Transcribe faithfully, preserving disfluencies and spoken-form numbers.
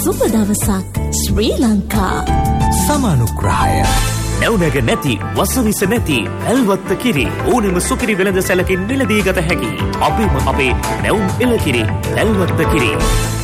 සුබ දවසක් ශ්‍රී ලංකා. සමානුග්‍රහය නැවුනැග නැති වසවිස නැති ඇල්වත්ත කිරි ඕනෙම සුකිරි වෙළඳ සැලකින් මිලදී ගත හැකි අපිම අපේ නැවුම් එළකිරි ඇල්වත්ත කිරි.